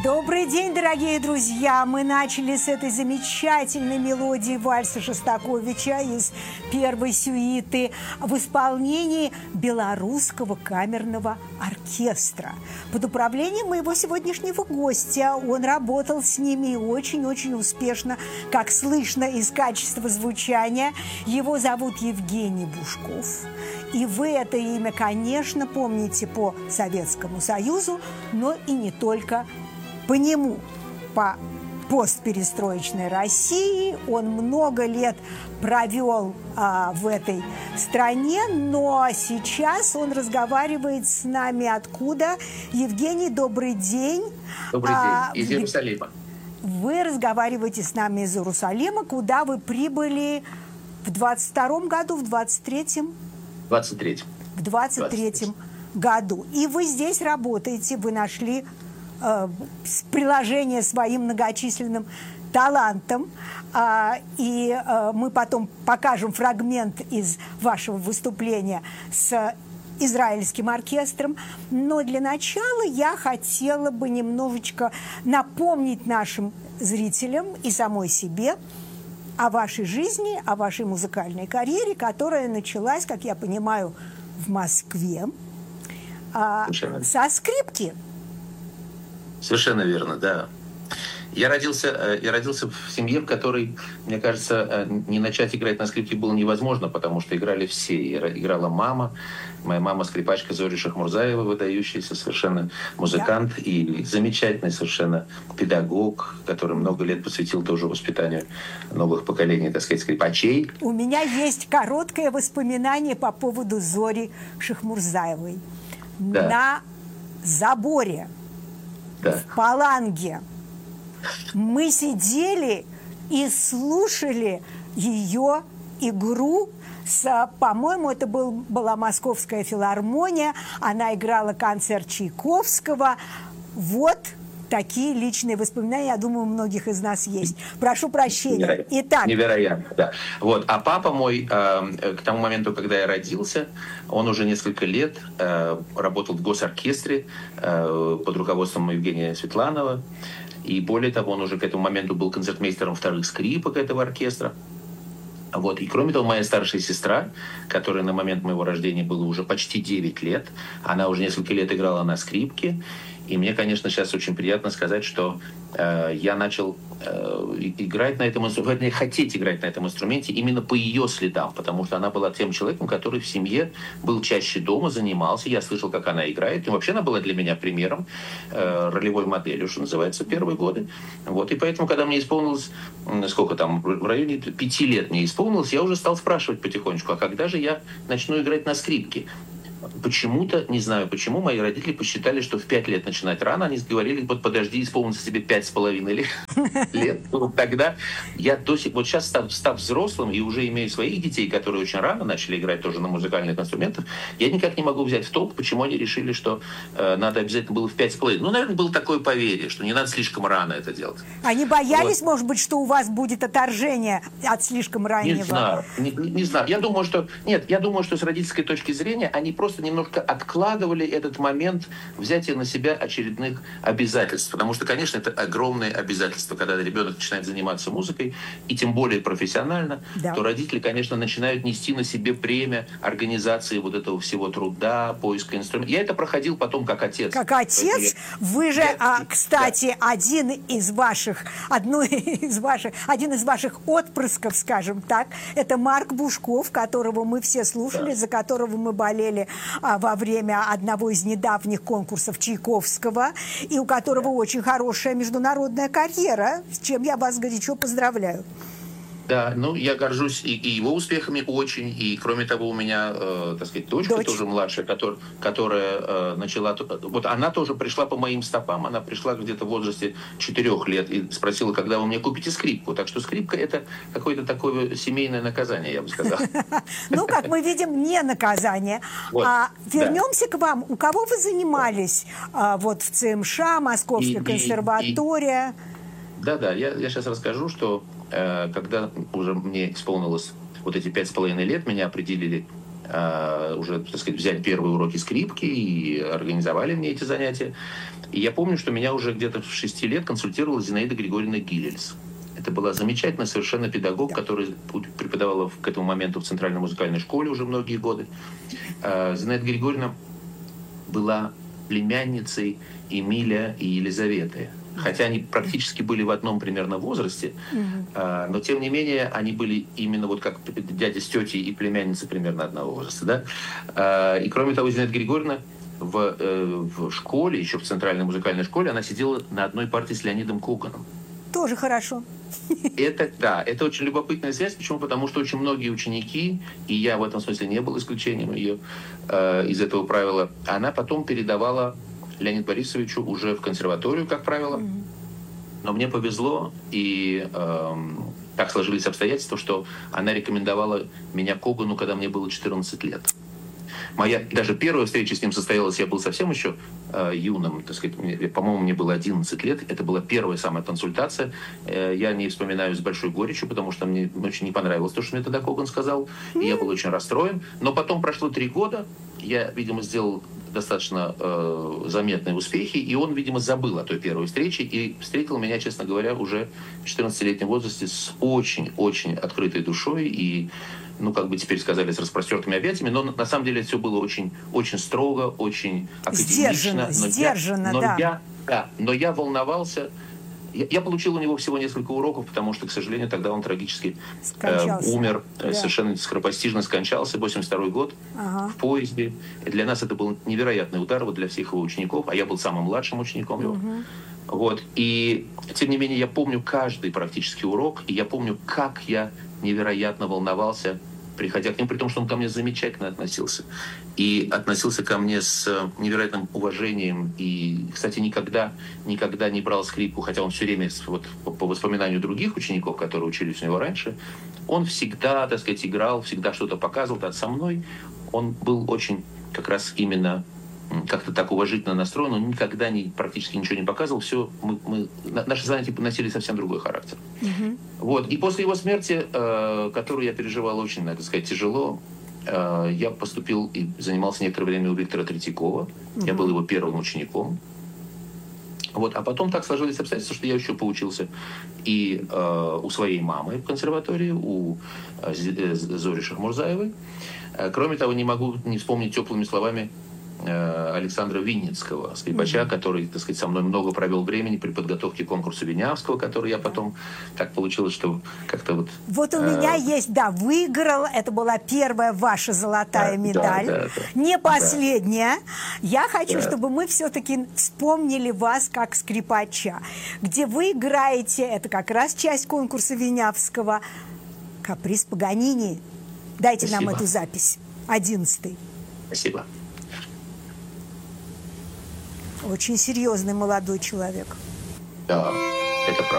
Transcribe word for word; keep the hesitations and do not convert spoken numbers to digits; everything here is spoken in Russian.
Добрый день, дорогие друзья! Мы начали с этой замечательной мелодии вальса Шостаковича из первой сюиты в исполнении Белорусского камерного оркестра под управлением моего сегодняшнего гостя. Он работал с ними очень-очень успешно, как слышно из качества звучания. Его зовут Евгений Бушков. И вы это имя, конечно, помните по Советскому Союзу, но и не только по нему. По постперестроечной России он много лет провел а, в этой стране, но сейчас он разговаривает с нами откуда? Евгений, добрый день. Добрый а, день. Из Иерусалима. Вы разговариваете с нами из Иерусалима, куда вы прибыли в двадцать втором году, в двадцать третьем? В двадцать третьем. В двадцать третьем году. И вы здесь работаете, вы нашли э, приложение своим многочисленным талантам. Э, и э, мы потом покажем фрагмент из вашего выступления с израильским оркестром. Но для начала я хотела бы немножечко напомнить нашим зрителям и самой себе о вашей жизни, о вашей музыкальной карьере, которая началась, как я понимаю, в Москве, а, со скрипки. Совершенно верно, да. Я родился, я родился в семье, в которой, мне кажется, не начать играть на скрипке было невозможно, потому что играли все. Играла мама, моя мама скрипачка Зоря Шахмурзаева, выдающийся совершенно музыкант, да, и замечательный совершенно педагог, который много лет посвятил тоже воспитанию новых поколений, так сказать, скрипачей. У меня есть короткое воспоминание по поводу Зори Шахмурзаевой. Да. На заборе, да, в Паланге мы сидели и слушали ее игру с, по-моему, это был, была Московская филармония, она играла концерт Чайковского. Вот такие личные воспоминания, я думаю, у многих из нас есть. Прошу прощения. Невероятно. Итак. Невероятно, да. Вот. А папа мой, э, к тому моменту, когда я родился, он уже несколько лет э, работал в госоркестре э, под руководством Евгения Светланова. И более того, он уже к этому моменту был концертмейстером вторых скрипок этого оркестра. Вот. И кроме того, моя старшая сестра, которая на момент моего рождения было уже почти девять лет, она уже несколько лет играла на скрипке. И мне, конечно, сейчас очень приятно сказать, что э, я начал э, играть на этом инструменте, хотеть играть на этом инструменте именно по ее следам, потому что она была тем человеком, который в семье был чаще дома, занимался. Я слышал, как она играет. И вообще она была для меня примером, э, ролевой моделью, что называется, первые годы. Вот. И поэтому, когда мне исполнилось, сколько там, в районе пяти лет мне исполнилось, я уже стал спрашивать потихонечку, а когда же я начну играть на скрипке? Почему-то, не знаю почему, мои родители посчитали, что в пять лет начинать рано. Они говорили, вот подожди, исполнится тебе пять с половиной лет. Вот тогда я до сих вот сейчас, став, став взрослым и уже имея своих детей, которые очень рано начали играть тоже на музыкальных инструментах, я никак не могу взять в толк, почему они решили, что э, надо обязательно было в пять с половиной. Ну, наверное, было такое поверье, что не надо слишком рано это делать. Они боялись, вот, может быть, что у вас будет отторжение от слишком раннего? Не знаю, не, не знаю. Я думаю, что... Нет, я думаю, что с родительской точки зрения они просто немножко откладывали этот момент взятия на себя очередных обязательств. Потому что, конечно, это огромные обязательства, когда ребенок начинает заниматься музыкой, и тем более профессионально, да, то родители, конечно, начинают нести на себе бремя организации вот этого всего труда, поиска инструментов. Я это проходил потом как отец. Как отец? Я... Вы же, я... а, кстати, да. один из ваших, одну из ваших, один из ваших отпрысков, скажем так, это Марк Бушков, которого мы все слушали, да, за которого мы болели а, во время одного из недавних конкурсов Чайковского, и у которого очень хорошая международная карьера, с чем я вас горячо поздравляю. Да, ну, я горжусь и, и его успехами очень, и, кроме того, у меня, э, так сказать, дочка Дочь. тоже младшая, который, которая э, начала... Вот она тоже пришла по моим стопам, она пришла где-то в возрасте четырех лет и спросила, когда вы мне купите скрипку. Так что скрипка — это какое-то такое семейное наказание, я бы сказал. Ну, как мы видим, не наказание. Вернемся к вам. У кого вы занимались вот в ЦМШ, Московская консерватория? Да-да, я сейчас расскажу, что когда уже мне исполнилось вот эти пять с половиной лет, меня определили э, уже, так сказать, взять первые уроки скрипки, и организовали мне эти занятия. И я помню, что меня уже где-то в шести лет консультировала Зинаида Григорьевна Гилельс. Это была замечательная совершенно педагог, да. которая преподавала к этому моменту в Центральной музыкальной школе уже многие годы. Э, Зинаида Григорьевна была племянницей Эмиля и Елизаветы. Хотя они практически были в одном примерно возрасте, mm-hmm. но тем не менее они были именно вот как дядя с тетей и племянница примерно одного возраста. Да? И кроме того, Зинаида Григорьевна в, в школе, еще в Центральной музыкальной школе, она сидела на одной партии с Леонидом Коганом. Тоже хорошо. Это, да, это очень любопытная связь. Почему? Потому что очень многие ученики, и я в этом смысле не был исключением ее э, из этого правила, она потом передавала Леониду Борисовичу уже в консерваторию, как правило. Mm-hmm. Но мне повезло, и э, так сложились обстоятельства, что она рекомендовала меня Когану, когда мне было четырнадцать лет. Моя даже первая встреча с ним состоялась, я был совсем еще э, юным, так сказать, мне, по-моему, мне было одиннадцать лет. Это была первая самая консультация. Э, я не вспоминаю с большой горечью, потому что мне очень не понравилось то, что мне тогда Коган сказал. И я был очень расстроен. Но потом прошло три года, я, видимо, сделал достаточно э, заметные успехи, и он, видимо, забыл о той первой встрече и встретил меня, честно говоря, уже в четырнадцатилетнем возрасте с очень-очень открытой душой и, ну, как бы теперь сказали, с распростертыми объятиями, но на самом деле все было очень, очень строго, очень академично. Сдержанно, но сдержанно, я, но да. Я, да. Но я волновался. Я, я получил у него всего несколько уроков, потому что, к сожалению, тогда он трагически э, умер, да. совершенно скоропостижно скончался, восемьдесят второй год, ага. в поезде. И для нас это был невероятный удар, вот для всех его учеников, а я был самым младшим учеником его. Угу. Вот. И, тем не менее, я помню каждый практически урок, и я помню, как я невероятно волновался, приходя к нему, при том, что он ко мне замечательно относился. И относился ко мне с невероятным уважением. И, кстати, никогда, никогда не брал скрипку, хотя он все время, вот, по воспоминанию других учеников, которые учились у него раньше, он всегда, так сказать, играл, всегда что-то показывал. А со мной он был очень как раз именно как-то так уважительно настроен, он никогда не, практически ничего не показывал, все, мы, мы, наши занятия носили совсем другой характер. Mm-hmm. Вот. И после его смерти, э, которую я переживал очень, надо сказать, тяжело, э, я поступил и занимался некоторое время у Виктора Третьякова, mm-hmm. я был его первым учеником. Вот. А потом так сложились обстоятельства, что я еще поучился и э, у своей мамы в консерватории, у э, Зори Шахмурзаевой. Э, кроме того, не могу не вспомнить теплыми словами Александра Винницкого, скрипача, mm-hmm. который, так сказать, со мной много провел времени при подготовке конкурса Винявского, который я потом, так получилось, что как-то вот... Вот у э... меня есть, да, выиграл, это была первая ваша золотая да, медаль, да, да, да. не последняя. Да. Я хочу, да. чтобы мы все-таки вспомнили вас как скрипача, где вы играете, это как раз часть конкурса Винявского, каприз Паганини. Дайте Спасибо. Нам эту запись, одиннадцатый. Спасибо. Очень серьезный молодой человек. Да, это правда.